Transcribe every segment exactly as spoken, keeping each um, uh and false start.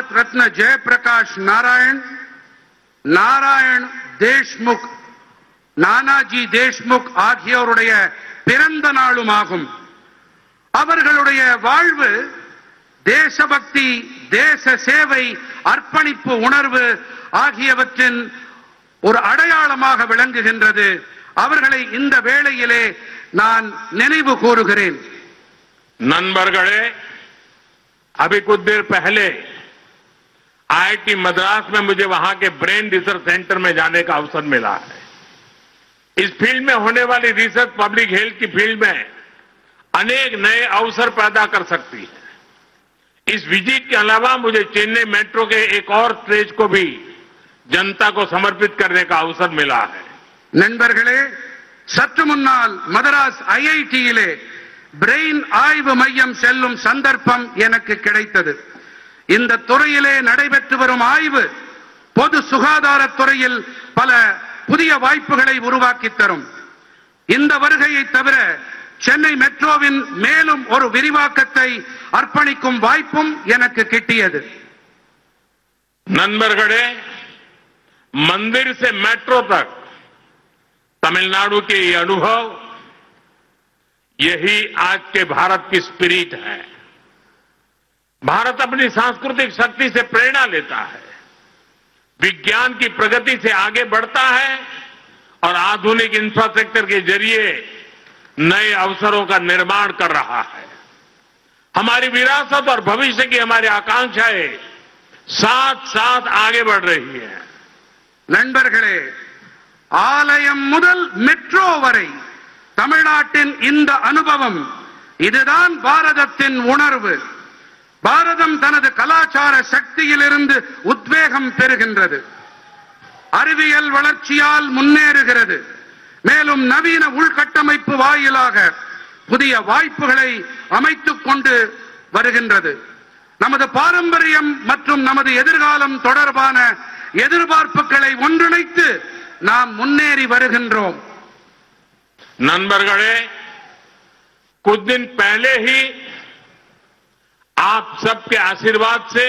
भारत रत्न जयप्रकाश नारायण, नारायण देशमुख, नानाजी देशमुख ஆகியோருடைய பிறந்த நாளுமாகும். அவர்களுடைய வாழ்வு தேசபக்தி, தேச சேவை, அர்ப்பணிப்பு உணர்வு ஆகியவற்றின் ஒரு அடையாளமாக விளங்குகின்றது. அவர்களை இந்த வேளையிலே நான் நினைவு கூறுகிறேன். नंबरगढ़े अभी कुछ देर पहले आईआईटी मद्रास में मुझे वहां के ब्रेन रिसर्च सेंटर में जाने का अवसर मिला है. इस फील्ड में होने वाली रिसर्च पब्लिक हेल्थ की फील्ड में अनेक नए अवसर पैदा कर सकती है. इस विजिट के अलावा मुझे चेन्नई मेट्रो के एक और स्टेज को भी जनता को समर्पित करने का अवसर मिला है. நண்பர்களே, சற்று முன்னால் மதராஸ் ஐஐடியிலே பிரெயின் ஆய்வு மையம் செல்லும் சந்தர்ப்பம் எனக்கு கிடைத்தது. இந்த துறையிலே நடைபெற்று வரும் ஆய்வு பொது சுகாதாரத் துறையில் பல புதிய வாய்ப்புகளை உருவாக்கி தரும். இந்த வருகையை தவிர சென்னை மெட்ரோவின் மேலும் ஒரு விரிவாக்கத்தை அர்ப்பணிக்கும் வாய்ப்பும் எனக்கு கிட்டியது. नंबरगढ़े मंदिर से मेट्रो तक तमिलनाडु के ये अनुभव, यही आज के भारत की स्पिरिट है. भारत अपनी सांस्कृतिक शक्ति से प्रेरणा लेता है, विज्ञान की प्रगति से आगे बढ़ता है और आधुनिक इंफ्रास्ट्रक्चर के जरिए नए अवसरों का निर्माण कर रहा है. हमारी विरासत और भविष्य की हमारी आकांक्षाएं साथ साथ आगे बढ़ रही है. நண்பர்களே, ஆலயம் முதல் மெட்ரோ வரை தமிழ்நாட்டின் இந்த அனுபவம், இதுதான் பாரதத்தின் உணர்வு. பாரதம் தனது கலாச்சார சக்தியிலிருந்து உத்வேகம் பெறுகின்றது. அறிவியல் வளர்ச்சியால் முன்னேறுகிறது. மேலும் நவீன உள்கட்டமைப்பு வாயிலாக புதிய வாய்ப்புகளை அமைத்துக் கொண்டு வருகின்றது. நமது பாரம்பரியம் மற்றும் நமது எதிர்காலம் தொடர்பான எதிர்பார்ப்புகளை ஒன்றிணைத்து நாம் முன்னேறி வருகின்றோம். नंबरगढ़े कुछ दिन पहले ही आप सबके आशीर्वाद से,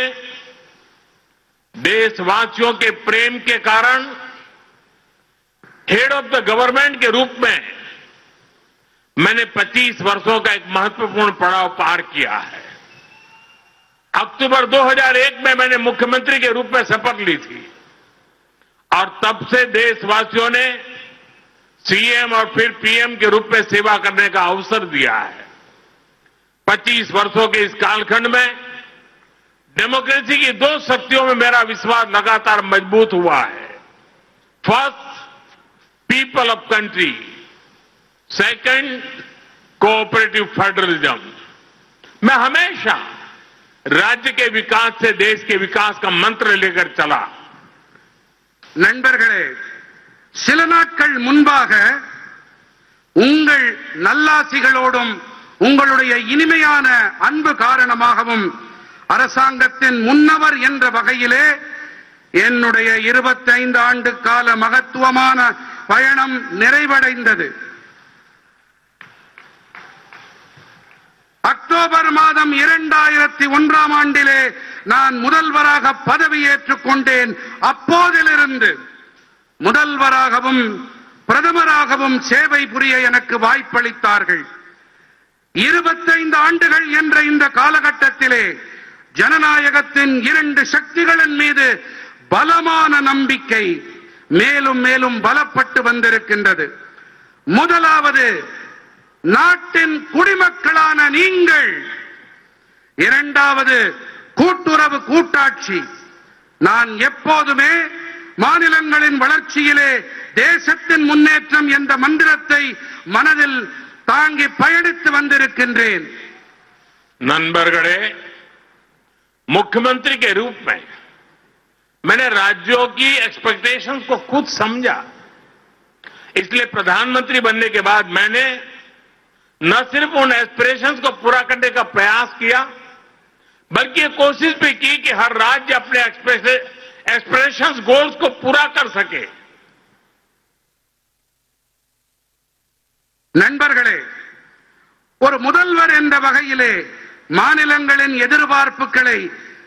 देशवासियों के प्रेम के कारण हेड ऑफ द गवर्नमेंट के रूप में मैंने पच्चीस वर्षों का एक महत्वपूर्ण पड़ाव पार किया है. अक्टूबर दो हज़ार एक में मैंने मुख्यमंत्री के रूप में शपथ ली थी और तब से देशवासियों ने सीएम और फिर पीएम के रूप में सेवा करने का अवसर दिया है. पच्चीस वर्षों के इस कालखंड में डेमोक्रेसी की दो शक्तियों में मेरा विश्वास लगातार मजबूत हुआ है. First, people of country. Second, cooperative federalism. मैं हमेशा राज्य के विकास से देश के विकास का मंत्र लेकर चला. நண்பர்களே, சில நாட்கள் முன்பாக உங்கள் நல்லாசிகளோடும் உங்களுடைய இனிமையான அன்பு காரணமாகவும் அரசாங்கத்தின் முன்னவர் என்ற வகையிலே என்னுடைய இருபத்தைந்து ஆண்டு கால மகத்துவமான பயணம் நிறைவடைந்தது. அக்டோபர் மாதம் இரண்டாயிரத்தி ஒன்றாம் ஆண்டிலே நான் முதல்வராக பதவியேற்றுக் கொண்டேன். அப்போதிலிருந்து முதல்வராகவும் பிரதமராகவும் சேவை புரிய எனக்கு வாய்ப்பளித்தார்கள். இருபத்தைந்து ஆண்டுகள் என்ற இந்த காலகட்டத்திலே ஜனநாயகத்தின் இரண்டு சக்திகளின் மீது பலமான நம்பிக்கை மேலும் மேலும் பலப்பட்டு வந்திருக்கின்றது. முதலாவது, நாட்டின் குடிமக்களான நீங்கள். இரண்டாவது, கூட்டுறவு கூட்டாட்சி. நான் எப்போதுமே மாநிலங்களின் வளர்ச்சியிலே தேசத்தின் முன்னேற்றம் என்ற மந்திரத்தை மனதில் தாங்கி பயணித்து வந்திருக்கின்றேன். नंबरगढ़े मुख्यमंत्री के रूप में मैंने राज्यों की एक्सपेक्टेशंस को खुद समझा. इसलिए प्रधानमंत्री बनने के बाद मैंने न सिर्फ उन एस्पिरेशंस को पूरा करने का प्रयास किया, बल्कि ये कोशिश भी की कि हर राज्य अपने एस्पिरेशंस गोल्स को पूरा कर सके. நண்பர்களே, ஒரு முதல்வர் என்ற வகையிலே மாநிலங்களின் எதிர்பார்ப்புகளை